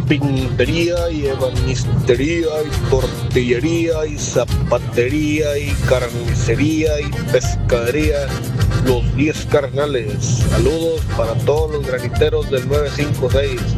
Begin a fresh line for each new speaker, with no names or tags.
carpintería y ebanistería y tortillería y zapatería y carnicería y pescadería. Los 10 carnales. Saludos para todos los graniteros del 956.